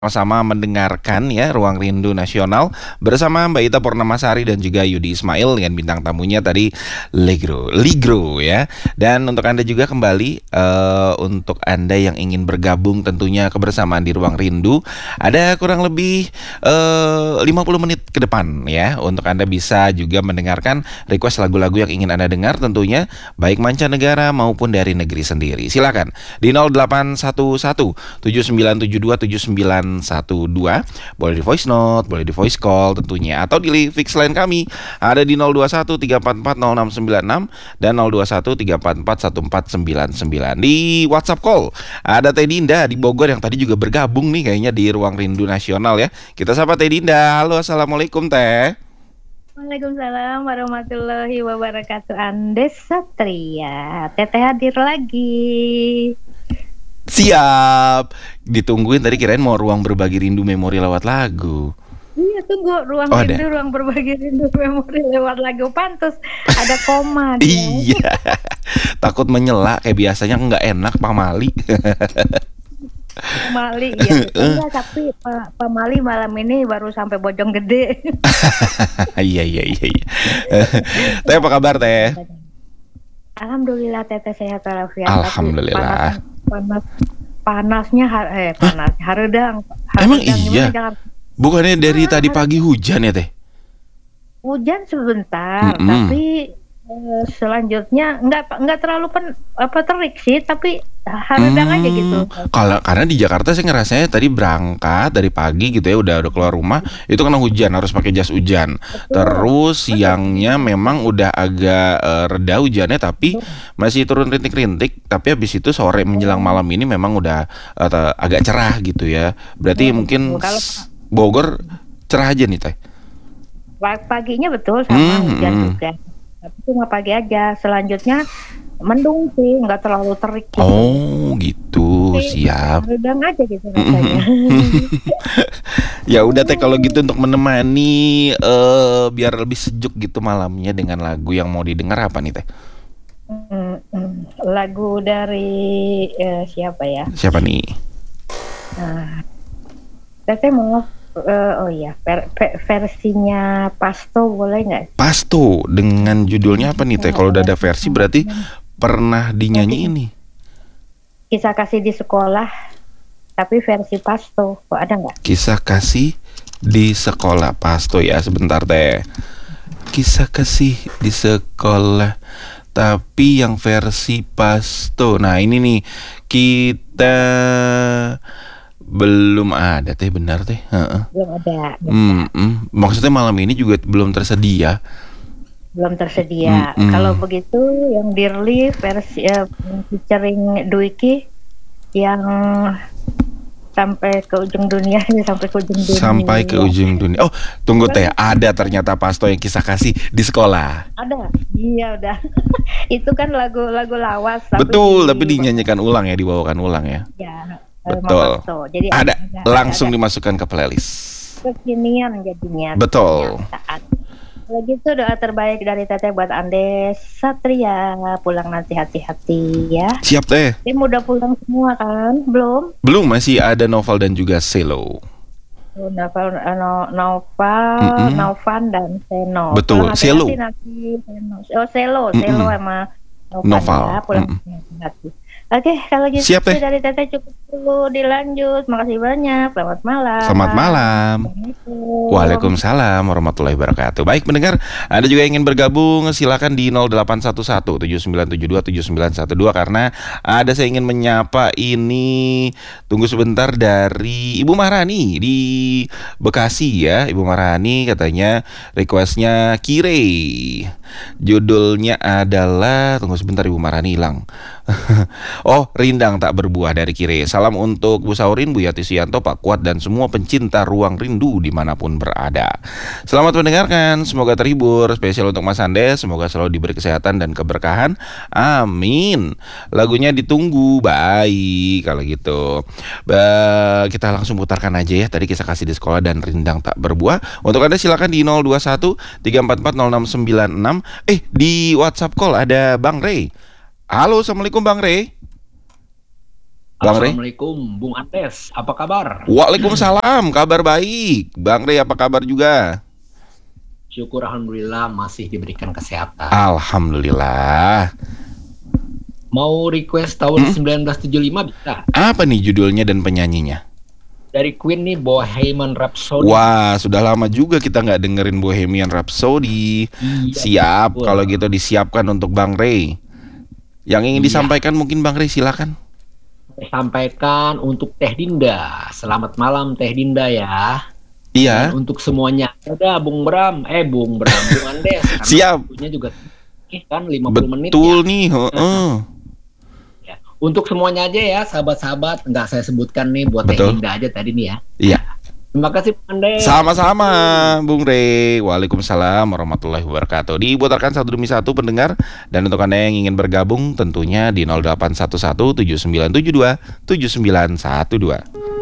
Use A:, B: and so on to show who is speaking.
A: sama mendengarkan ya Ruang Rindu Nasional bersama Mbak Ita Purnamasari dan juga Yudi Ismail dengan bintang tamunya tadi Ligro ya. Dan untuk Anda juga kembali untuk Anda yang ingin bergabung tentunya kebersamaan di Ruang Rindu ada kurang lebih 50 menit ke depan ya untuk Anda bisa juga mendengarkan request lagu-lagu yang ingin Anda dengar tentunya baik mancanegara maupun dari negeri sendiri. Silakan di 0811 7972 7912 boleh di voice note, boleh di voice call tentunya atau di fix line kami ada di 021 344 0696 dan 021 344 1499. Di WhatsApp call ada Teh Dinda di Bogor yang tadi juga bergabung nih kayaknya di Ruang Rindu Nasional ya. Kita sapa Teh Dinda. Halo, assalamualaikum Teh.
B: Waalaikumsalam warahmatullahi wabarakatuh. Andes Satria, Teteh hadir lagi.
A: Siap. Ditungguin tadi kirain mau ruang berbagi rindu memori lewat lagu.
B: Iya, tunggu ruang rindu, ruang berbagi rindu memori lewat lagu. Pantes ada koma.
A: Iya. Takut menyela kayak biasanya nggak enak Pak Mali.
B: Pak Mali ya. Enggak, tapi Pak Mali malam ini baru sampai Bojonggede.
A: Iya. Teh apa kabar Teh?
B: Alhamdulillah Teteh sehat walafiat.
A: Alhamdulillah.
B: Panasnya haredang.
A: Emang iya? Bukannya dari tadi pagi hujan ya Teh?
B: Hujan sebentar, tapi selanjutnya nggak terlalu terik sih, tapi haredang aja gitu.
A: Karena di Jakarta saya ngerasanya tadi berangkat dari pagi gitu ya udah keluar rumah itu kena hujan harus pakai jas hujan. Terus siangnya memang udah agak reda hujannya tapi masih turun rintik-rintik. Tapi habis itu sore menjelang malam ini memang udah agak cerah gitu ya. Berarti mungkin Bogor cerah aja nih Teh.
B: Paginya betul sama hujan juga. Tapi cuma pagi aja. Selanjutnya mendung sih, nggak terlalu terik gitu.
A: Oh gitu, siap.
B: Redang aja gitu rasanya.
A: Ya udah Teh kalau gitu untuk menemani biar lebih sejuk gitu malamnya dengan lagu yang mau didengar apa nih Teh?
B: Lagu dari siapa ya?
A: Siapa nih?
B: Teteh mau versinya Pasto boleh nggak?
A: Pasto dengan judulnya apa nih Teh? Kalau udah ada versi berarti pernah dinyanyi ini.
B: Kisah kasih di sekolah, tapi versi Pasto. Kok ada nggak?
A: Kisah kasih di sekolah Pasto ya. Sebentar Teh. Kisah kasih di sekolah, tapi yang versi Pasto. Nah ini nih kita belum ada Teh, benar Teh.
B: Belum ada.
A: Maksudnya malam ini juga belum tersedia.
B: Belum tersedia. Kalau begitu yang Dirli versi featuring Dwiki yang sampai ke ujung dunia.
A: Sampai ke ujung dunia. Oh, tunggu Teh, ada ternyata Pasto yang kisah kasih di sekolah.
B: Ada. Iya udah. Itu kan lagu lawas.
A: Betul, tapi dinyanyikan ulang ya, dibawakan ulang ya.
B: Ya.
A: Betul.
B: Jadi
A: ada langsung dimasukkan ke playlist.
B: Kekinian jadinya.
A: Betul.
B: Kalau gitu doa terbaik dari Teteh buat Andes Satria, pulang nanti hati-hati ya.
A: Siap Teh.
B: Tim udah pulang semua kan? Belum,
A: masih ada Noval dan juga Selo.
B: Novan dan Seno.
A: Betul, Selo.
B: Selo sama Noval. Ya, pulang hati. Oke, kalau gitu
A: siap, Teh.
B: Dari Teteh cukup dulu, dilanjut. Makasih banyak. Selamat malam.
A: Selamat malam. Waalaikumsalam warahmatullahi wabarakatuh. Baik pendengar, Anda juga ingin bergabung silakan di 0811 7972 7912 karena ada saya ingin menyapa ini. Tunggu sebentar dari Ibu Maharani di Bekasi ya. Ibu Maharani katanya requestnya Kire. Judulnya adalah, tunggu sebentar Ibu Maharani hilang. Oh, Rindang Tak Berbuah dari Kire. Salam untuk Bu Saurin, Bu Yati Sianto, Pak Kuat dan semua pencinta Ruang Rindu dimanapun berada. Selamat mendengarkan, semoga terhibur. Spesial untuk Mas Andes, semoga selalu diberi kesehatan dan keberkahan. Amin. Lagunya ditunggu. Baik, kalau gitu kita langsung putarkan aja ya. Tadi kisah kasih di sekolah dan Rindang Tak Berbuah. Untuk Anda silakan di 021 344 0696. Di WhatsApp call ada Bang Ray. Halo, assalamualaikum Bang Ray. Bang Rey.
C: Assalamualaikum, Bung Andes. Apa kabar?
A: Waalaikumsalam, kabar baik. Bang Rey apa kabar juga?
C: Syukur alhamdulillah masih diberikan kesehatan.
A: Alhamdulillah.
C: Mau request tahun 1975 bisa?
A: Apa nih judulnya dan penyanyinya?
C: Dari Queen nih, Bohemian Rhapsody.
A: Wah, sudah lama juga kita nggak dengerin Bohemian Rhapsody.
C: Iya,
A: Siap,
C: betul.
A: kalau gitu disiapkan untuk Bang Rey. Yang ingin disampaikan mungkin Bang Rey, silakan.
C: Sampaikan untuk Teh Dinda. Selamat malam Teh Dinda ya.
A: Iya.
C: Dan untuk semuanya. Ada Bung Bram, Bung Andes. Karena
A: Siap.
C: waktunya juga kan 50 menit
A: Betul
C: ya.
A: nih.
C: Ya. Untuk semuanya aja ya, sahabat-sahabat. Nggak saya sebutkan nih, buat Teh
A: Betul.
C: Dinda aja tadi nih ya.
A: Iya.
C: Terima kasih Bung Andes.
A: Sama-sama Bung Rey. Waalaikumsalam warahmatullahi wabarakatuh. Diputarkan satu demi satu pendengar. Dan untuk Anda yang ingin bergabung tentunya di 0811 7972 7912.